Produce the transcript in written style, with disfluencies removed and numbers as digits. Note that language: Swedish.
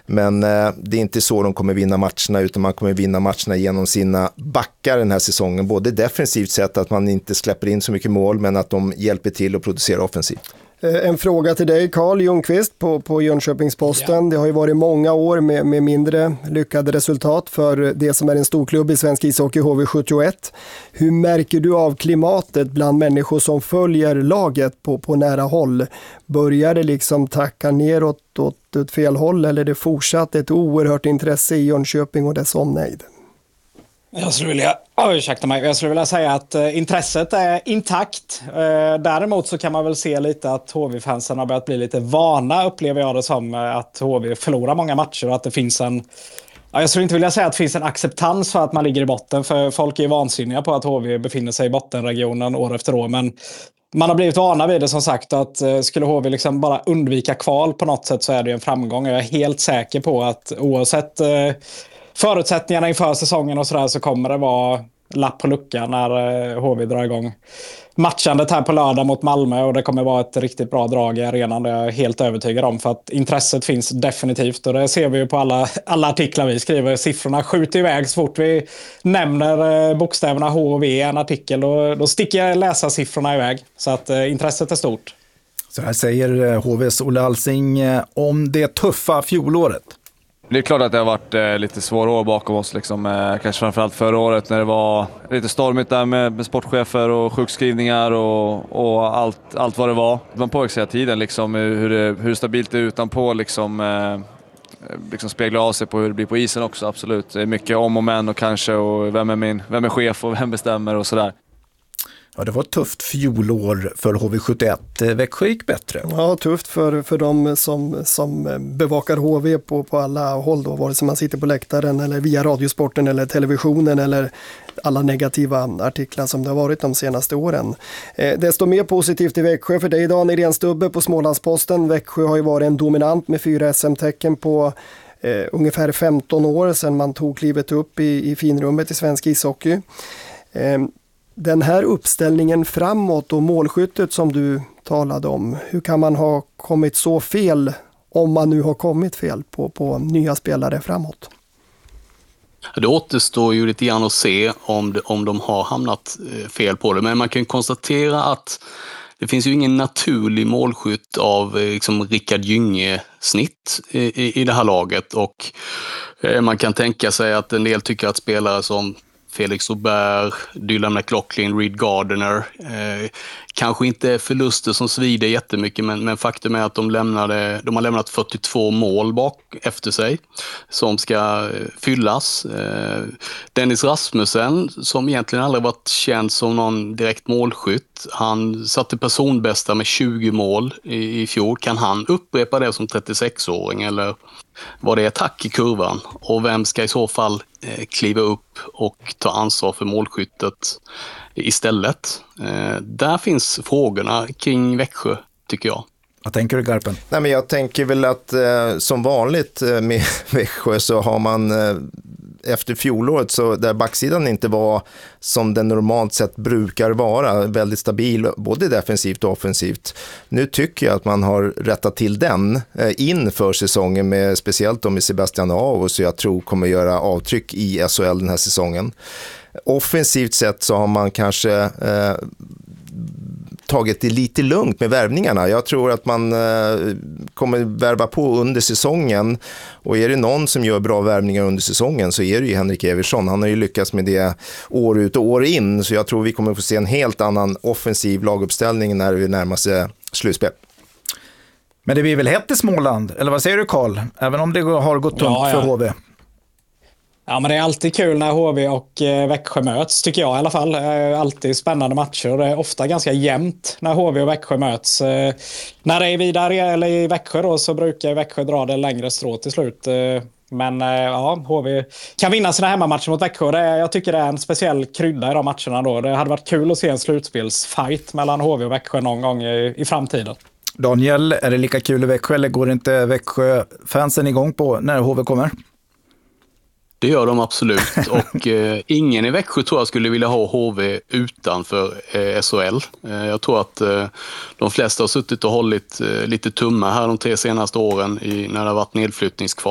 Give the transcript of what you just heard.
Men det är inte så de kommer vinna matcherna, utan man kommer vinna matcherna genom sina backar den här säsongen. Både defensivt sett att man inte släpper in så mycket mål, men att de hjälper till att producera offensivt. En fråga till dig, Carl Ljungqvist på Jönköpings-Posten. Ja. Det har ju varit många år med mindre lyckade resultat för det som är en stor klubb i svensk ishockey, HV71. Hur märker du av klimatet bland människor som följer laget på nära håll? Börjar det liksom tacka neråt åt ett fel håll, eller är det fortsatt ett oerhört intresse i Jönköping och dess omnejd? Jag skulle vilja säga att intresset är intakt. Däremot så kan man väl se lite att HV-fansen har börjat bli lite vana, upplever jag det som, att HV förlorar många matcher och att det finns jag skulle inte vilja säga att det finns en acceptans för att man ligger i botten, för folk är vansinniga på att HV befinner sig i bottenregionen år efter år, men man har blivit vana vid det, som sagt, att skulle HV liksom bara undvika kval på något sätt så är det en framgång. Jag är helt säker på att oavsett förutsättningarna inför säsongen och sådär, så kommer det vara lapp på luckan när HV drar igång matchandet här på lördag mot Malmö, och det kommer vara ett riktigt bra drag i arenan, det är jag helt övertygad om, för att intresset finns definitivt, och det ser vi ju på alla artiklar vi skriver. Siffrorna skjuter iväg så fort vi nämner bokstäverna H och V i en artikel, och då sticker läsarsiffrorna iväg, så att intresset är stort. Så här säger HVs Olle Alsing om det tuffa fjolåret. Det är klart att det har varit lite svåra år bakom oss. Liksom, kanske framförallt förra året när det var lite stormigt där med sportchefer och sjukskrivningar och allt vad det var. Man påverkar sig tiden, liksom, hur stabilt det är utanpå. Liksom speglar av sig på hur det blir på isen också, absolut. Det är mycket om och men och kanske, och vem är chef och vem bestämmer och sådär. Ja, det var ett tufft fjolår för HV71. Växjö gick bättre. Ja, tufft för de som bevakar HV på alla håll då, vare sig man sitter på läktaren eller via radiosporten eller televisionen eller alla negativa artiklar som det har varit de senaste åren. Desto mer positivt i Växjö för dig, Daniel Renstubbe på Smålandsposten. Växjö har ju varit en dominant med 4 SM-tecken på ungefär 15 år sedan man tog klivet upp i finrummet i svensk ishockey. Den här uppställningen framåt och målskyttet som du talade om, hur kan man ha kommit så fel, om man nu har kommit fel på nya spelare framåt? Det återstår ju lite grann att se om de har hamnat fel på det, men man kan konstatera att det finns ju ingen naturlig målskytt av liksom Rickard Gynge-snitt i det här laget, och man kan tänka sig att en del tycker att spelare som Felix Aubert, Dylan McLaughlin, Reed Gardner kanske inte är förluster som svider jättemycket, men faktum är att de har lämnat 42 mål bak efter sig som ska fyllas. Dennis Rasmussen, som egentligen aldrig varit känd som någon direkt målskytt, han satte personbästa med 20 mål i fjol. Kan han upprepa det som 36-åring, eller var det ett tack i kurvan? Och vem ska i så fall kliva upp och ta ansvar för målskyttet istället? Där finns frågorna kring Växjö, tycker jag. Vad tänker du, Garpen? Nej, men jag tänker väl att som vanligt med Växjö så har man efter fjolåret, så där backsidan inte var som den normalt sett brukar vara, väldigt stabil både defensivt och offensivt. Nu tycker jag att man har rättat till den inför säsongen, med speciellt med Sebastian Aho, så jag tror kommer göra avtryck i SHL den här säsongen. Offensivt sett så har man kanske tagit det lite lugnt med värvningarna. Jag tror att man kommer värva på under säsongen, och är det någon som gör bra värvningar under säsongen så är det ju Henrik Eversson. Han har ju lyckats med det år ut och år in, så jag tror vi kommer få se en helt annan offensiv laguppställning när vi närmar sig slutspel. Men det blir väl hett i Småland, eller vad säger du, Carl? Även om det har gått tungt för HV. Ja, men det är alltid kul när HV och Växjö möts, tycker jag i alla fall. Alltid spännande matcher, och det är ofta ganska jämnt när HV och Växjö möts. När det är vidare eller i Växjö då, så brukar Växjö dra det längre strå till slut. Men ja, HV kan vinna sina hemmamatcher mot Växjö. Jag tycker det är en speciell krydda i de matcherna då. Det hade varit kul att se en slutspelsfight mellan HV och Växjö någon gång i framtiden. Daniel, är det lika kul i Växjö, eller går inte Växjö-fansen igång på när HV kommer? Det gör de absolut, och ingen i Växjö tror jag skulle vilja ha HV utanför SHL. Jag tror att de flesta har suttit och hållit lite tummar här de 3 senaste åren när det har varit nedflyttningskval.